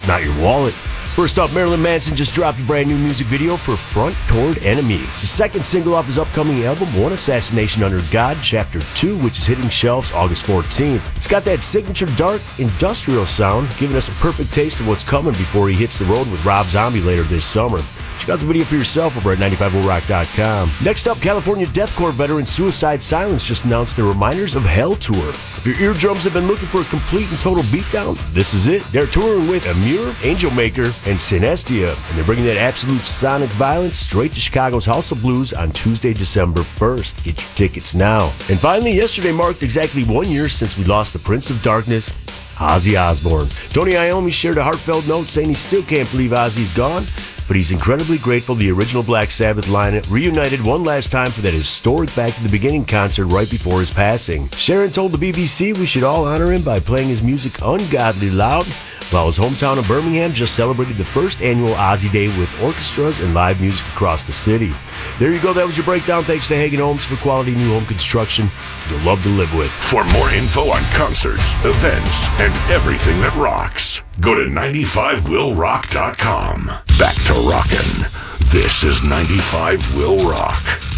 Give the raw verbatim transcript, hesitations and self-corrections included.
not your wallet. First up, Marilyn Manson just dropped a brand new music video for Front Toward Enemy. It's the second single off his upcoming album, One Assassination Under God, Chapter two, which is hitting shelves August fourteenth. It's got that signature dark, industrial sound, giving us a perfect taste of what's coming before he hits the road with Rob Zombie later this summer. Check out the video for yourself over at ninety-five will rock dot com. Next up, California deathcore veteran Suicide Silence just announced their Reminders of Hell tour. If your eardrums have been looking for a complete and total beatdown, this is it. They're touring with Amur, Angel Maker, and Synestia, and they're bringing that absolute sonic violence straight to Chicago's House of Blues on Tuesday, December first. Get your tickets now. And finally, yesterday marked exactly one year since we lost the Prince of Darkness, Ozzy Osbourne. Tony Iommi shared a heartfelt note saying he still can't believe Ozzy's gone, but he's incredibly grateful the original Black Sabbath lineup reunited one last time for that historic Back to the Beginning concert right before his passing. Sharon told the B B C we should all honor him by playing his music ungodly loud, while his hometown of Birmingham just celebrated the first annual Ozzy Day with orchestras and live music across the city. There you go, that was your breakdown. Thanks to Hagen Homes for quality new home construction you'll love to live with. For more info on concerts, events, and everything that rocks, go to ninety-five will rock dot com. Back to rockin'. This is ninety-five will rock.